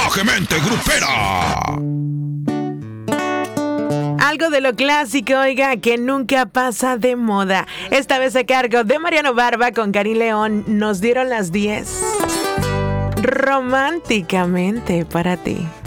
Salvajemente Grupera. Algo de lo clásico, oiga, que nunca pasa de moda. Esta vez a cargo de Mariano Barba con Karin León. Nos dieron las 10. Románticamente para ti.